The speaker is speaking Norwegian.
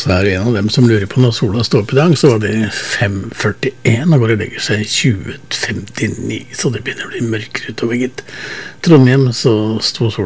så det en av dem som lurer på når sola står opp i dag, så var det 5:41, og går og legger seg 20:59, så det begynner å bli mørkere utover, gitt. Trondheim, så sto sola